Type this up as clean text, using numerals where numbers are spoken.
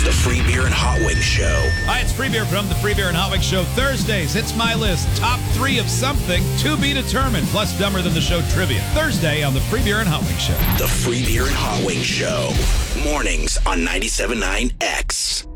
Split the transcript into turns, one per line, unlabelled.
the Free Beer and Hot Wings Show.
Hi, it's Free Beer from the Free Beer and Hot Wings Show. Thursdays, it's my list. Top 3 of something to be determined, plus Dumber Than the Show trivia. Thursday on the Free Beer and Hot Wings Show.
The Free Beer and Hot Wings Show. Mornings on 97.9 X.